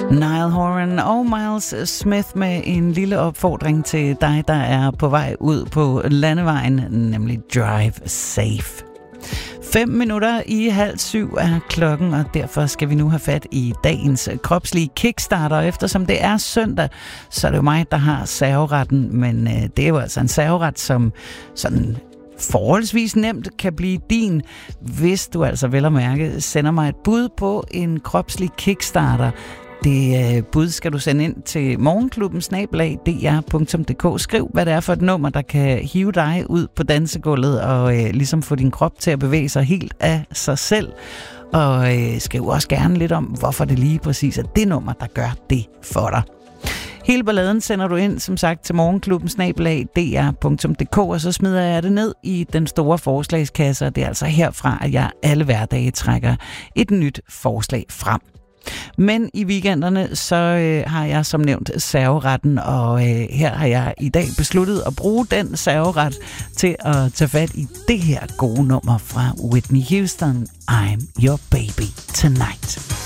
Niall Horan og Miles Smith med en lille opfordring til dig, der er på vej ud på landevejen, nemlig drive safe. 6:05 er klokken, og derfor skal vi nu have fat i dagens kropslige kickstarter. Eftersom det er søndag, så er det jo mig, der har serveretten, men det er jo altså en serveret, som sådan forholdsvis nemt kan blive din, hvis du altså vel at mærke sender mig et bud på en kropslig kickstarter. Det bud skal du sende ind til morgenklubben@dr.dk. Skriv, hvad det er for et nummer, der kan hive dig ud på dansegulvet og ligesom få din krop til at bevæge sig helt af sig selv. Og skriv også gerne lidt om, hvorfor det lige præcis er det nummer, der gør det for dig. Hele balladen sender du ind, som sagt, til morgenklubben@dr.dk, og så smider jeg det ned i den store forslagskasse, og det er altså herfra, at jeg alle hverdage trækker et nyt forslag frem. Men i weekenderne, så har jeg som nævnt serveretten, og her har jeg i dag besluttet at bruge den serveret til at tage fat i det her gode nummer fra Whitney Houston, I'm Your Baby Tonight.